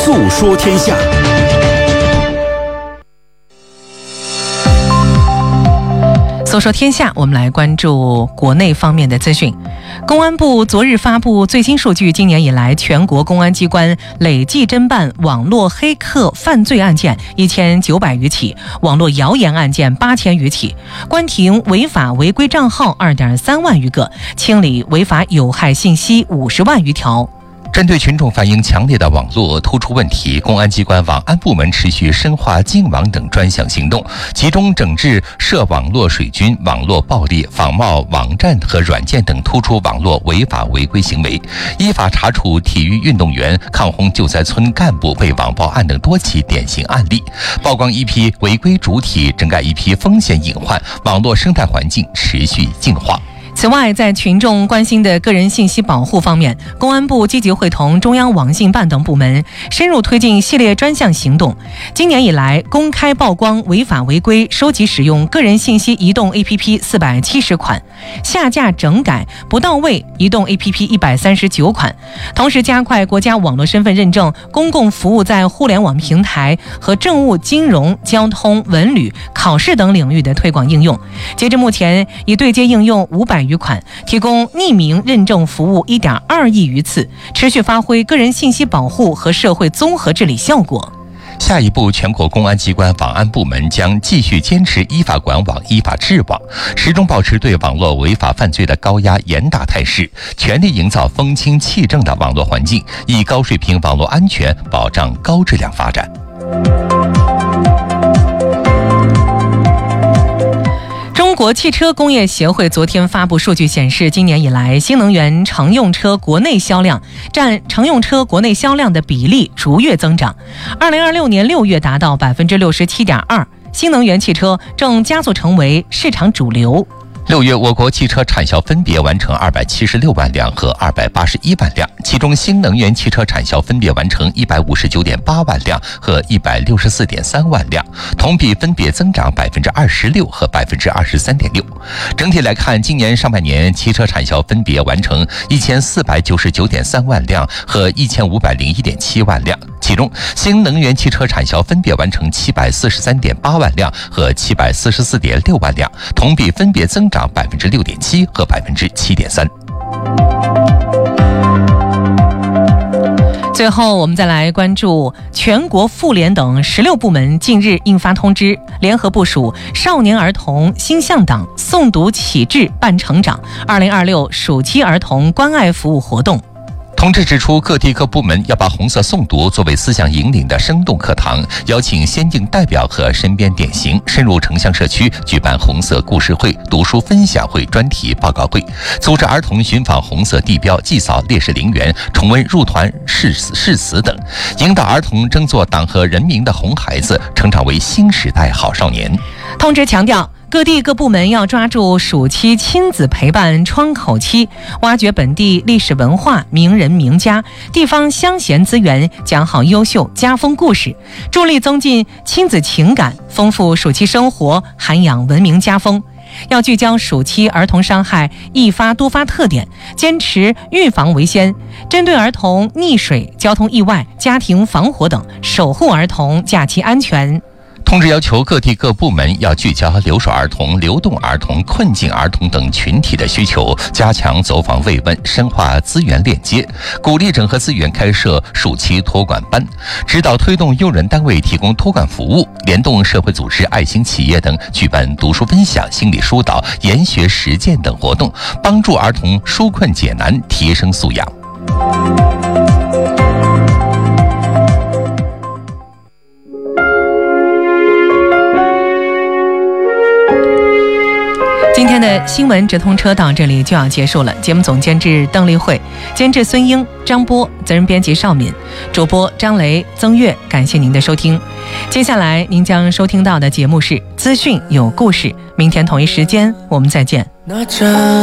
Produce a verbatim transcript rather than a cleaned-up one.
诉说天下。 诉说天下，我们来关注国内方面的资讯。公安部昨日发布最新数据，今年以来，全国公安机关累计侦办网络黑客犯罪案件一千九百余起，网络谣言案件八千余起，关停违法违规账号二点三万余个，清理违法有害信息五十万余条。 针对群众反映强烈的网络突出问题，公安机关网安部门持续深化净网等专项行动，集中整治涉网络水军、网络暴力、仿冒网站和软件等突出网络违法违规行为，依法查处体育运动员、抗洪救灾村干部被网暴案等多起典型案例，曝光一批违规主体，整改一批风险隐患，网络生态环境持续净化。 此外，在群众关心的个人信息保护方面，公安部积极会同中央网信办等部门，深入推进系列专项行动。今年以来，公开曝光违法违规收集使用个人信息移动 A P P 四百七十款，下架整改不到位移动 A P P 一百三十九款。同时，加快国家网络身份认证、公共服务在互联网平台和政务、金融、交通、文旅、考试等领域的推广应用。截至目前，已对接应用五百余款，提供匿名认证服务 一点二亿余次，持续发挥个人信息保护和社会综合治理效果。 下一步，全国公安机关网安部门将继续坚持依法管网、依法治网，始终保持对网络违法犯罪的高压严打态势，全力营造风清气正的网络环境，以高水平网络安全保障高质量发展。中国汽车工业协会昨天发布数据显示，今年以来，新能源乘用车国内销量占乘用车国内销量的比例逐月增长，二零二六年六月达到百分之六十七点二，新能源汽车正加速成为市场主流。六月，我国汽车产销分别完成二百七十六万辆和二百八十一万辆，其中新能源汽车产销分别完成一百五十九点八万辆和一百六十四点三万辆，同比分别增长百分之二十六和百分之二十三点六。整体来看，今年上半年汽车产销分别完成一千四百九十九点三万辆和一千五百零一点七万辆，其中新能源汽车产销分别完成七百四十三点八万辆和七百四十四点六万辆，同比分别增长百分之六点七和百分之七点三。 最后，我们再来关注全国妇联等十六部门近日印发通知，联合部署少年儿童新向党诵读启智伴成长二零二六暑期儿童关爱服务活动。 通知指出，各地各部门要把红色诵读作为思想引领的生动课堂，邀请先进代表和身边典型深入城乡社区，举办红色故事会、读书分享会、专题报告会，组织儿童寻访红色地标、祭扫烈士陵园、重温入团誓死誓死等，引导儿童争做党和人民的红孩子，成长为新时代好少年。 通知强调，各地各部门要抓住暑期亲子陪伴窗口期，挖掘本地历史文化、名人名家、地方乡贤资源，讲好优秀家风故事，助力增进亲子情感，丰富暑期生活，涵养文明家风。要聚焦暑期儿童伤害易发多发特点，坚持预防为先，针对儿童溺水、交通意外、家庭防火等，守护儿童假期安全。 通知要求各地各部门要聚焦留守儿童、流动儿童、困境儿童等群体的需求，加强走访慰问，深化资源链接，鼓励整合资源开设暑期托管班，指导推动用人单位提供托管服务，联动社会组织、爱心企业等举办读书分享、心理疏导、研学实践等活动，帮助儿童纾困解难，提升素养。 今天的新闻直通车到这里就要结束了。节目总监制邓丽慧，监制孙英、张波，责任编辑邵敏，主播张雷、曾月。感谢您的收听。接下来您将收听到的节目是资讯有故事。明天同一时间我们再见。